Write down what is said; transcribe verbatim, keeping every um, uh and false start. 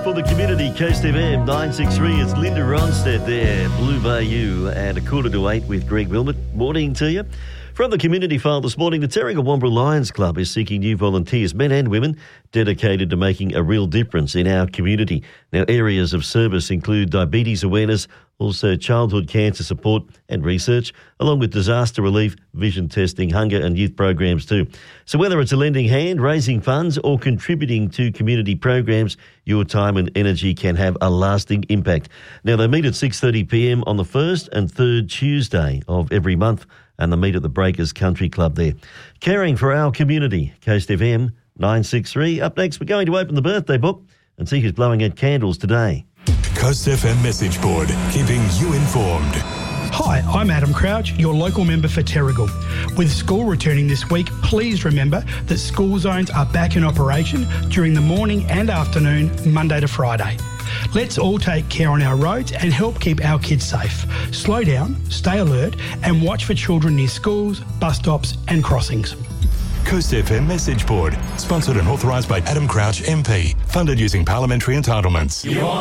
for the community, Coast F M nine six three. It's Linda Ronstadt there, Blue Bayou, and a quarter to eight with Greg Wilmot. Morning to you. From the community file this morning, the Terrangowanbra Lions Club is seeking new volunteers, men and women, dedicated to making a real difference in our community. Now, areas of service include diabetes awareness, also childhood cancer support and research, along with disaster relief, vision testing, hunger and youth programs too. So whether it's a lending hand, raising funds or contributing to community programs, your time and energy can have a lasting impact. Now, they meet at six thirty p m on the first and third Tuesday of every month, and they meet at the Breakers Country Club there. Caring for our community, Coast F M nine six three. Up next, we're going to open the birthday book and see who's blowing out candles today. Coast F M message board, keeping you informed. Hi, I'm Adam Crouch, your local member for Terrigal. With school returning this week, please remember that school zones are back in operation during the morning and afternoon, Monday to Friday. Let's all take care on our roads and help keep our kids safe. Slow down, stay alert and watch for children near schools, bus stops and crossings. Coast F M message board, sponsored and authorised by Adam Crouch M P, funded using parliamentary entitlements.